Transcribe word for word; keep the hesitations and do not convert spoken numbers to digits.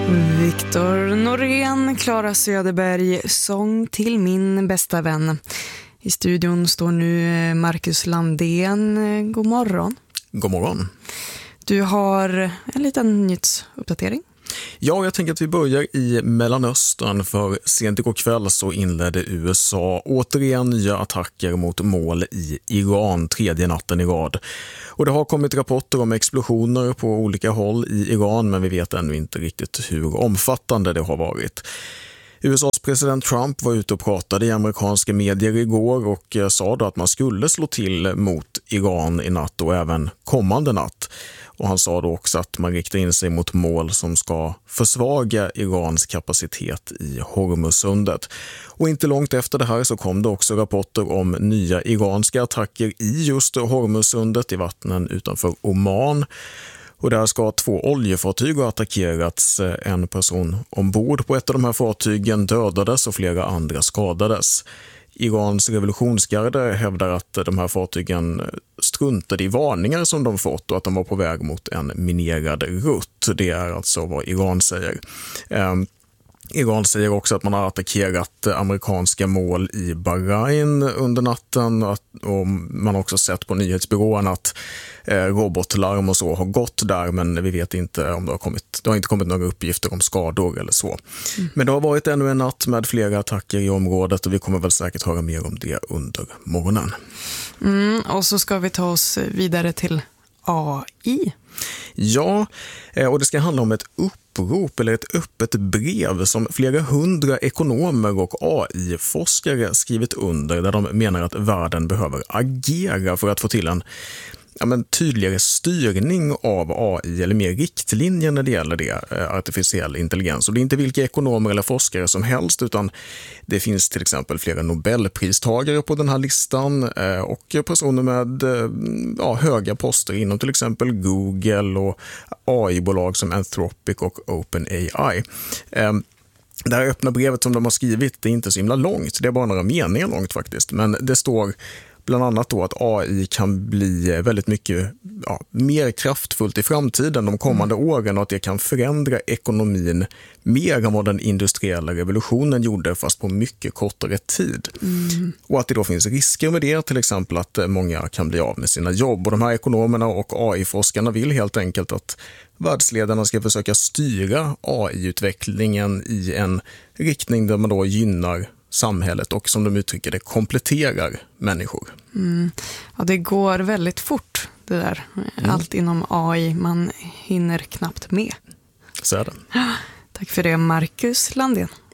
Viktor Norén, Clara Söderberg, sång till min bästa vän. I studion står nu Marcus Landén. God morgon. God morgon. Du har en liten nyhetsuppdatering. Ja, jag tänker att vi börjar i Mellanöstern, för sent igår kväll så inledde U S A återigen nya attacker mot mål i Iran tredje natten i rad. Och det har kommit rapporter om explosioner på olika håll i Iran, men vi vet ännu inte riktigt hur omfattande det har varit. U S A:s president Trump var ute och pratade i amerikanska medier igår och sa då att man skulle slå till mot Iran i natt och även kommande natt. Och han sa då också att man riktar in sig mot mål som ska försvaga Irans kapacitet i Hormuzsundet. Och inte långt efter det här så kom det också rapporter om nya iranska attacker i just Hormuzsundet i vattnen utanför Oman. Och där ska två oljefartyg ha attackerats. En person ombord på ett av de här fartygen dödades och flera andra skadades. Irans revolutionsgarde hävdar att de här fartygen struntade i varningar som de fått och att de var på väg mot en minerad rutt. Det är alltså vad Iran säger. Um, Iran säger också att man har attackerat amerikanska mål i Bahrain under natten och man har också sett på nyhetsbyrån att robotlarm och så har gått där, men vi vet inte om det har kommit, det har inte kommit några uppgifter om skador eller så. Mm. Men det har varit ännu en natt med flera attacker i området och vi kommer väl säkert höra mer om det under morgonen. Mm, och så ska vi ta oss vidare till A I. Ja, och det ska handla om ett upprop eller ett öppet brev som flera hundra ekonomer och A I-forskare skrivit under, där de menar att världen behöver agera för att få till en ja, men tydligare styrning av A I eller mer riktlinjer när det gäller det, artificiell intelligens. Och det är inte vilka ekonomer eller forskare som helst, utan det finns till exempel flera Nobelpristagare på den här listan och personer med ja, höga poster inom till exempel Google och A I-bolag som Anthropic och OpenAI. Det här öppna brevet som de har skrivit, det är inte så himla långt, det är bara några meningar långt faktiskt, men det står bland annat då att A I kan bli väldigt mycket ja, mer kraftfullt i framtiden de kommande mm. åren och att det kan förändra ekonomin mer än vad den industriella revolutionen gjorde, fast på mycket kortare tid. Mm. Och att det då finns risker med det, till exempel att många kan bli av med sina jobb. Och de här ekonomerna och A I-forskarna vill helt enkelt att världsledarna ska försöka styra A I-utvecklingen i en riktning där man då gynnar samhället och, som de uttrycker det, kompletterar människor. Mm. Ja, det går väldigt fort det där. Mm. Allt inom A I, man hinner knappt med. Så är det. Tack för det, Marcus Landén.